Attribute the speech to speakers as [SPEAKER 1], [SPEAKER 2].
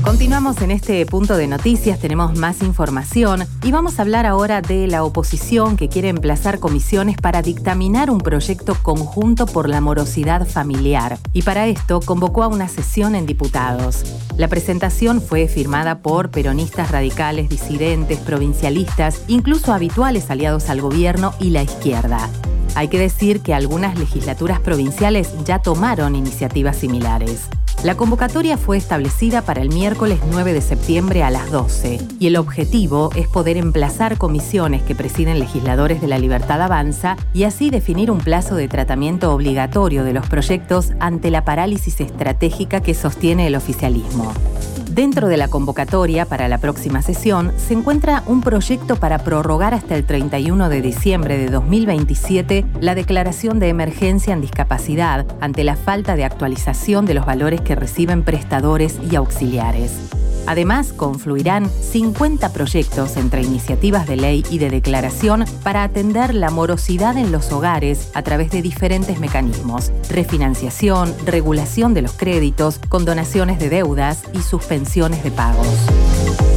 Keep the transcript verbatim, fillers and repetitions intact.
[SPEAKER 1] Continuamos en este punto de noticias, tenemos más información y vamos a hablar ahora de la oposición que quiere emplazar comisiones para dictaminar un proyecto conjunto por la morosidad familiar. Y para esto convocó a una sesión en diputados. La presentación fue firmada por peronistas radicales, disidentes, provincialistas, incluso habituales aliados al gobierno y la izquierda. Hay que decir que algunas legislaturas provinciales ya tomaron iniciativas similares. La convocatoria fue establecida para el miércoles nueve de septiembre a las doce y el objetivo es poder emplazar comisiones que presiden legisladores de La Libertad Avanza y así definir un plazo de tratamiento obligatorio de los proyectos ante la parálisis estratégica que sostiene el oficialismo. Dentro de la convocatoria para la próxima sesión se encuentra un proyecto para prorrogar hasta el treinta y uno de diciembre de dos mil veintisiete la declaración de emergencia en discapacidad ante la falta de actualización de los valores que reciben prestadores y auxiliares. Además, confluirán cincuenta proyectos entre iniciativas de ley y de declaración para atender la morosidad en los hogares a través de diferentes mecanismos: refinanciación, regulación de los créditos, condonaciones de deudas y suspensiones de pagos.